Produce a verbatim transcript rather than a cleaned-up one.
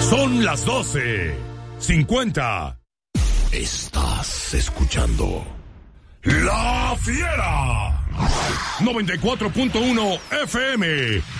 Son las doce cincuenta. Estás escuchando La Fiera noventa y cuatro punto uno F M.